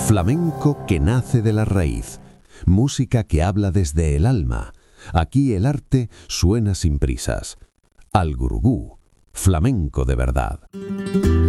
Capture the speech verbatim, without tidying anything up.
Flamenco que nace de la raíz. Música que habla desde el alma. Aquí el arte suena sin prisas. Al Gurugú, flamenco de verdad.